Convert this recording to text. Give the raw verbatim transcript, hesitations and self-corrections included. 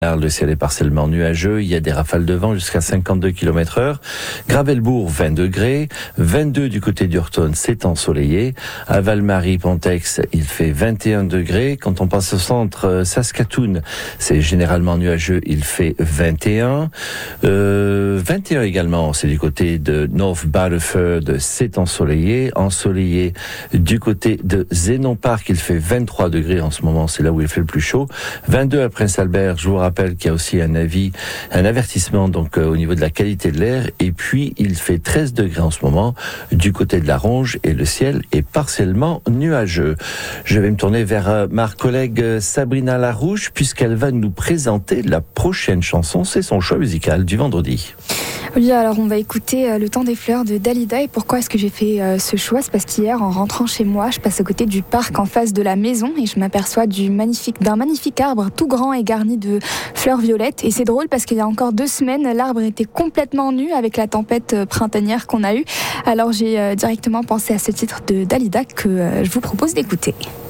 Le ciel est partiellement nuageux, il y a des rafales de vent jusqu'à cinquante-deux kilomètres heure. Gravelbourg, vingt degrés. vingt-deux du côté d'Urton, c'est ensoleillé. À Val-Marie, Pontex, il fait vingt et un degrés. Quand on passe au centre, Saskatoon, c'est généralement nuageux, il fait vingt et un. Euh, vingt et un également, c'est du côté de North Battleford, c'est ensoleillé. Ensoleillé du côté de Zénon Park, il fait vingt-trois degrés en ce moment, c'est là où il fait le plus chaud. vingt-deux à Prince-Albert, je vous rappelle rappelle qu'il y a aussi un avis, un avertissement donc euh, au niveau de la qualité de l'air. Et puis il fait treize degrés en ce moment du côté de la Ronge et le ciel est partiellement nuageux. Je vais me tourner vers euh, ma collègue euh, Sabrina Larouche puisqu'elle va nous présenter la prochaine chanson. C'est son choix musical du vendredi. Oui, alors on va écouter euh, Le Temps des Fleurs de Dalida. Et pourquoi est-ce que j'ai fait euh, ce choix? C'est parce qu'hier, en rentrant chez moi, je passe à côté du parc en face de la maison et je m'aperçois du magnifique, d'un magnifique arbre tout grand et garni de fleurs violettes. Et c'est drôle parce qu'il y a encore deux semaines, l'arbre était complètement nu avec la tempête printanière qu'on a eue. Alors j'ai euh, directement pensé à ce titre de Dalida que euh, je vous propose d'écouter.